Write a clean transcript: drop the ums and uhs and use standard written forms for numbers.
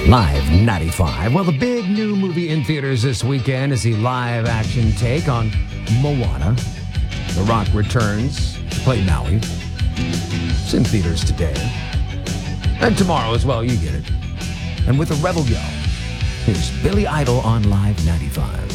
Live 95. Well, the big new movie in theaters this weekend is the live-action take on Moana. The Rock returns to play Maui. It's in theaters today. And tomorrow as well, you get it. And with a rebel yell, here's Billy Idol on Live 95.